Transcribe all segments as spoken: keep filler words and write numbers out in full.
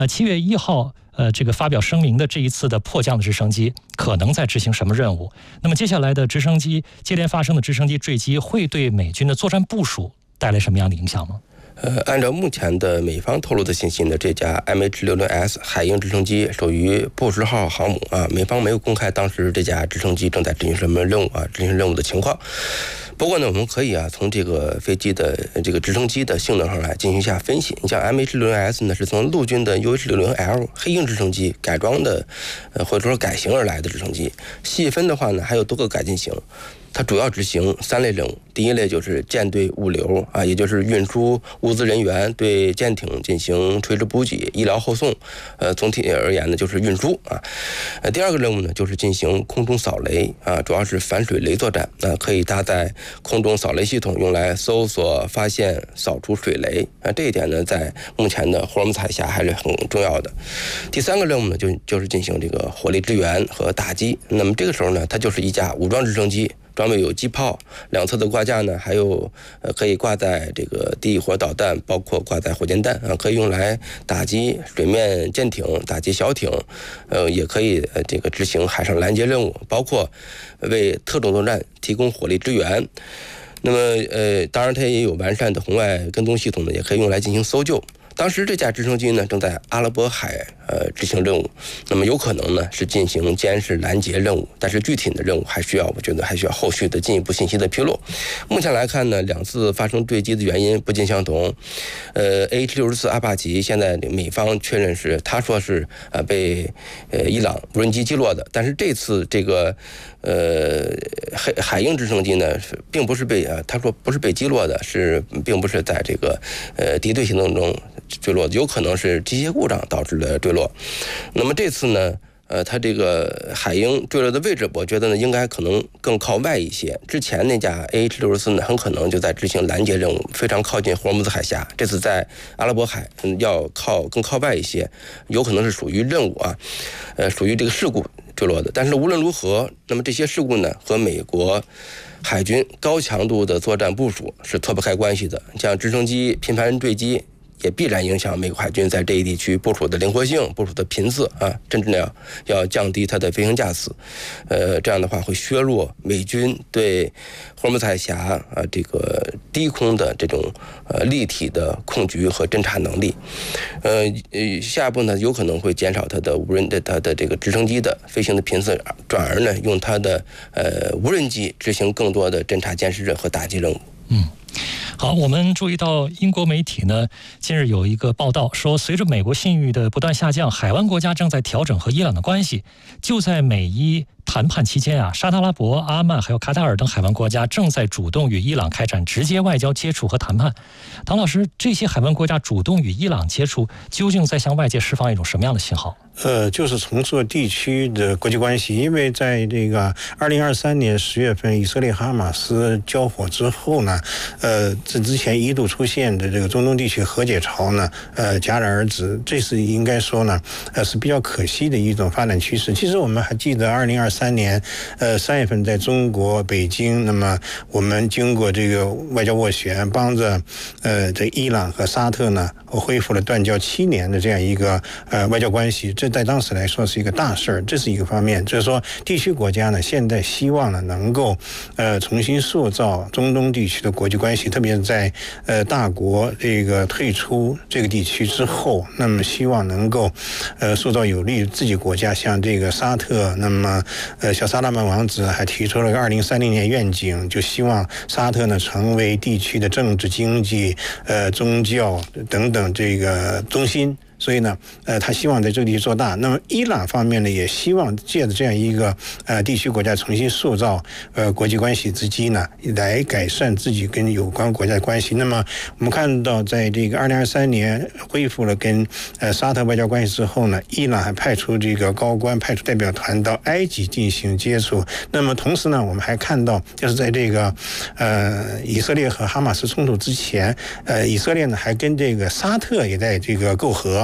呃，七月一号，呃，这个发表声明的这一次的迫降的直升机可能在执行什么任务？那么接下来的直升机接连发生的直升机坠机，会对美军的作战部署带来什么样的影响吗？ 呃，按照目前的美方透露的信息呢，这架 M H 六十 S 海鹰直升机属于布什号航母啊，美方没有公开当时这架直升机正在执行什么任务啊，执行任务的情况。不过呢，我们可以啊从这个飞机的这个直升机的性能上来进行一下分析。你像 M H 六十 S 呢，是从陆军的 U H 六十 L 黑鹰直升机改装的，呃或者说改型而来的直升机。细分的话呢，还有多个改进型。它主要执行三类任务，第一类就是舰队物流啊，也就是运输物资人员，对舰艇进行垂直补给、医疗后送。呃，总体而言呢，就是运输啊。呃，第二个任务呢，就是进行空中扫雷啊，主要是反水雷作战啊，可以搭载空中扫雷系统，用来搜索、发现、扫除水雷啊。这一点呢，在目前的霍尔木兹海峡还是很重要的。第三个任务呢，就就是进行这个火力支援和打击。那么这个时候呢，它就是一架武装直升机。装备有机炮，两侧的挂架呢，还有呃可以挂载这个地火导弹，包括挂载火箭弹啊，可以用来打击水面舰艇、打击小艇，呃，也可以呃这个执行海上拦截任务，包括为特种作战提供火力支援。那么呃，当然它也有完善的红外跟踪系统呢，也可以用来进行搜救。当时这架直升机呢正在阿拉伯海呃执行任务，那么有可能呢是进行监视拦截任务，但是具体的任务还需要我觉得还需要后续的进一步信息的披露。目前来看呢，两次发生坠机的原因不尽相同。呃 H 六十四阿帕奇现在美方确认是他说是呃被呃伊朗无人机击落的，但是这次这个呃海海鹰直升机呢并不是被啊他说不是被击落的，是并不是在这个呃敌对行动中坠落的，有可能是机械故障导致的坠落。那么这次呢，呃，它这个海鹰坠落的位置，我觉得呢，应该可能更靠外一些。之前那架 A H 六十四呢，很可能就在执行拦截任务，非常靠近霍尔木兹海峡。这次在阿拉伯海，嗯，要靠更靠外一些，有可能是属于任务啊，呃，属于这个事故坠落的。但是无论如何，那么这些事故呢，和美国海军高强度的作战部署是脱不开关系的。像直升机频繁坠机，也必然影响美国海军在这一地区部署的灵活性、部署的频次啊，甚至呢要要降低它的飞行架次，呃，这样的话会削弱美军对霍尔木兹海峡啊这个低空的这种呃立体的控局和侦察能力，呃呃，下一步呢有可能会减少它的无人的它的这个直升机的飞行的频次，转而呢用它的呃无人机执行更多的侦察监视和打击任务。 嗯。好，我们注意到英国媒体呢，近日有一个报道说，随着美国信誉的不断下降，海湾国家正在调整和伊朗的关系。就在美伊谈判期间啊，沙特阿拉伯、阿曼还有卡塔尔等海湾国家正在主动与伊朗开展直接外交接触和谈判。唐老师，这些海湾国家主动与伊朗接触，究竟在向外界释放一种什么样的信号？ 呃，就是重塑地区的国际关系，因为在这个二零二三年十月份以色列哈马斯交火之后呢，呃，这之前一度出现的这个中东地区和解潮呢，呃，戛然而止，这是应该说呢，呃，是比较可惜的一种发展趋势。其实我们还记得二零二三年，呃，三月份在中国北京，那么我们经过这个外交斡旋，帮着呃这伊朗和沙特呢恢复了断交七年的这样一个呃外交关系。这在当时来说是一个大事儿，这是一个方面。就是说，地区国家呢，现在希望呢能够呃重新塑造中东地区的国际关系，特别是在呃大国这个退出这个地区之后，那么希望能够呃塑造有利于自己国家。像这个沙特，那么呃小萨拉曼王子还提出了个二零三零年愿景，就希望沙特呢成为地区的政治、经济、呃宗教等等这个中心。所以呢，呃，他希望在这个地区做大。那么伊朗方面呢，也希望借着这样一个呃地区国家重新塑造呃国际关系之机呢，来改善自己跟有关国家的关系。那么我们看到，在这个二零二三年恢复了跟呃沙特外交关系之后呢，伊朗还派出这个高官、派出代表团到埃及进行接触。那么同时呢，我们还看到，就是在这个呃以色列和哈马斯冲突之前，呃以色列呢还跟这个沙特也在这个媾和。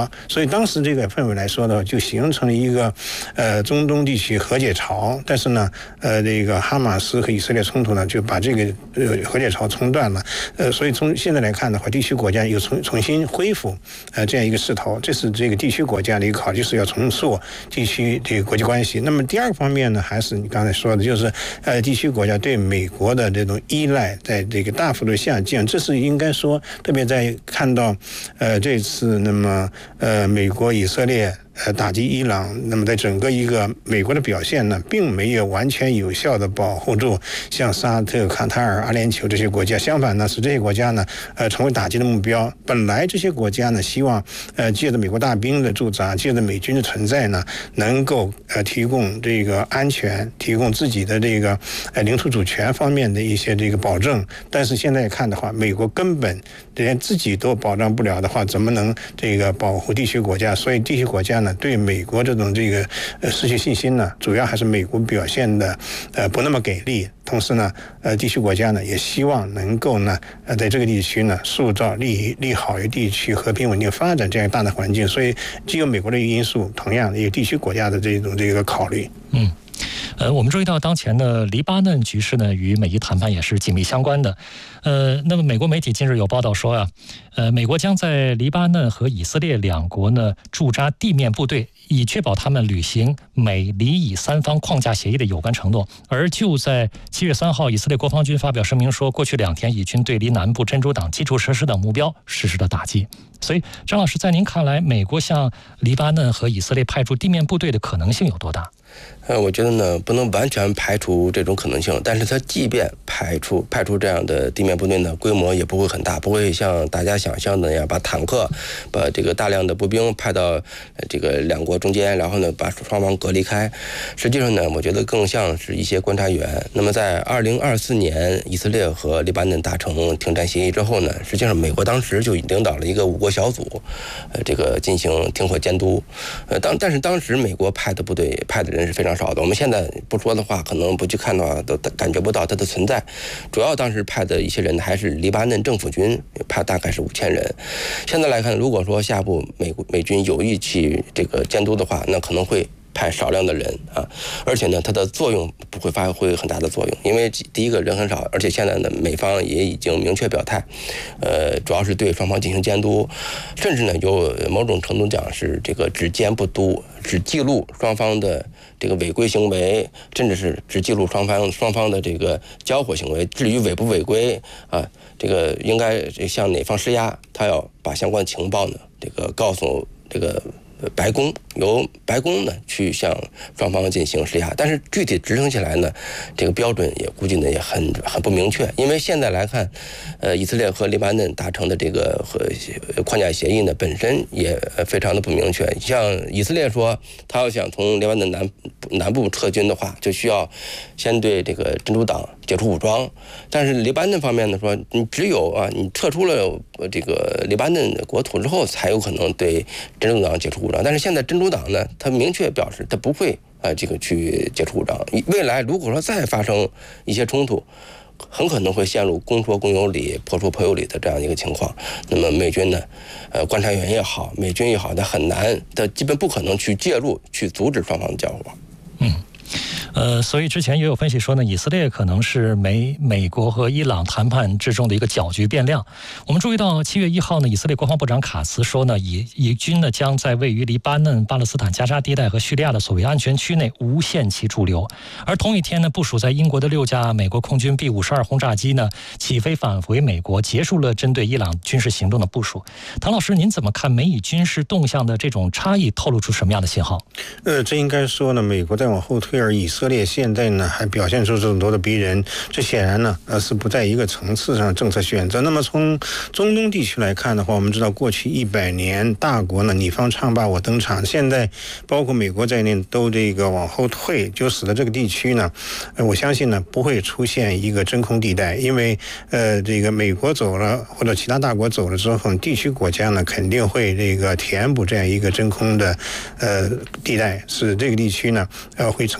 国，所以当时这个氛围来说呢，就形成了一个呃中东地区和解潮。但是呢，呃，这个哈马斯和以色列冲突呢，就把这个呃和解潮冲断了。呃，所以从现在来看的话，地区国家又重重新恢复呃这样一个势头，这是这个地区国家的一个考虑，是要重塑地区这个国际关系。那么第二个方面呢，还是你刚才说的，就是呃地区国家对美国的这种依赖在这个大幅度下降，这是应该说，特别在看到呃这次那么呃美国以色列呃打击伊朗，那么在整个一个美国的表现呢，并没有完全有效的保护住像沙特、卡塔尔、阿联酋这些国家，相反呢，使这些国家呢呃成为打击的目标。本来这些国家呢希望呃借着美国大兵的驻扎，借着美军的存在呢，能够呃提供这个安全，提供自己的这个呃领土主权方面的一些这个保证。但是现在看的话，美国根本连自己都保障不了的话，怎么能这个保护地区国家？所以地区国家呢，对美国这种这个呃失去信心呢，主要还是美国表现的呃不那么给力。同时呢，呃地区国家呢也希望能够呢呃在这个地区呢塑造利利好于地区和平稳定发展这样大的环境。所以既有美国的因素，同样也有地区国家的这种这个考虑。 嗯。呃，我们注意到当前的黎巴嫩局势呢，与美伊谈判也是紧密相关的。呃，那么美国媒体近日有报道说啊，呃，美国将在黎巴嫩和以色列两国呢驻扎地面部队，以确保他们履行美黎以三方框架协议的有关承诺。而就在七月三号，以色列国防军发表声明说，过去两天以军对黎南部珍珠港基础设施等目标实施了打击。所以，张老师，在您看来，美国向黎巴嫩和以色列派驻地面部队的可能性有多大？ 呃，我觉得呢，不能完全排除这种可能性，但是它即便排除派出这样的地面部队呢，规模也不会很大，不会像大家想象的那样把坦克、把这个大量的步兵派到这个两国中间，然后呢把双方隔离开。实际上呢，我觉得更像是一些观察员。那么在二零二四年以色列和黎巴嫩达成停战协议之后呢，实际上美国当时就领导了一个五国小组，呃，这个进行停火监督。呃，当但是当时美国派的部队派的人是非常少的，我们现在不说的话，可能不去看的话，都感觉不到它的存在。主要当时派的一些人还是黎巴嫩政府军，派大概是五千人。现在来看，如果说下步美美军有意去这个监督的话，那可能会派少量的人啊，而且呢，它的作用不会发挥很大的作用，因为第一个人很少，而且现在呢，美方也已经明确表态，呃，主要是对双方进行监督，甚至呢，有某种程度讲是这个只监不督，只记录双方的这个违规行为，甚至是只记录双方双方的这个交火行为。至于违不违规啊，这个应该向哪方施压，他要把相关情报呢，这个告诉这个白宫，由白宫呢去向双方进行施压，但是具体执行起来呢，这个标准也估计呢也很很不明确，因为现在来看，呃，以色列和黎巴嫩达成的这个和框架协议呢本身也非常的不明确。像以色列说，他要想从黎巴嫩南南部撤军的话，就需要先对这个珍珠党解除武装，但是黎巴嫩方面呢说，你只有啊你撤出了这个黎巴嫩国土之后，才有可能对珍珠党解除武装。但是现在珍珠党呢，他明确表示他不会啊这个去解除武装。未来如果说再发生一些冲突，很可能会陷入公说公有理，婆说婆有理的这样一个情况。那么美军呢，呃，观察员也好，美军也好，他很难，他基本不可能去介入，去阻止双方的交火。 嗯。呃，所以之前也有分析说呢，以色列可能是美美国和伊朗谈判之中的一个搅局变量。我们注意到七月一号呢，以色列国防部长卡茨说呢，以以军呢将在位于黎巴嫩、巴勒斯坦加沙地带和叙利亚的所谓安全区内无限期驻留。而同一天呢，部署在英国的六架美国空军 B 五十二轰炸机呢起飞返回美国，结束了针对伊朗军事行动的部署。唐老师，您怎么看美以军事动向的这种差异，透露出什么样的信号？ 呃，这应该说呢，美国在往后退，而以色列现在呢还表现出这种多的逼人，这显然呢呃是不在一个层次上政策选择。那么从中东地区来看的话，我们知道过去一百年大国呢你方唱罢我登场，现在包括美国在内都这个往后退，就使得这个地区呢，呃，我相信呢不会出现一个真空地带，因为呃这个美国走了或者其他大国走了之后，地区国家呢肯定会这个填补这样一个真空的呃地带，使这个地区呢呃会呈现的既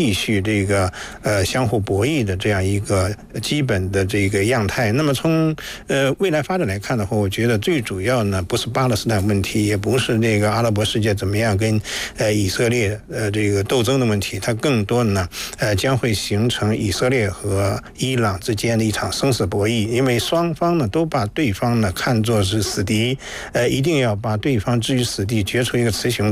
继续这个呃相互博弈的这样一个基本的这个样态。那么从呃未来发展来看的话，我觉得最主要呢不是巴勒斯坦问题，也不是那个阿拉伯世界怎么样跟呃以色列呃这个斗争的问题，它更多呢呃将会形成以色列和伊朗之间的一场生死博弈，因为双方呢都把对方呢看作是死敌，呃一定要把对方置于死地，决出一个雌雄